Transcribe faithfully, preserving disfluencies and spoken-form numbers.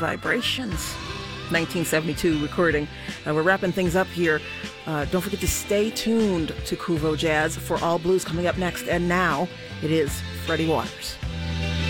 Vibrations. nineteen seventy-two recording. Uh, we're wrapping things up here. Uh, don't forget to stay tuned to Kuvo Jazz for All Blues coming up next. And now it is Freddie Waters.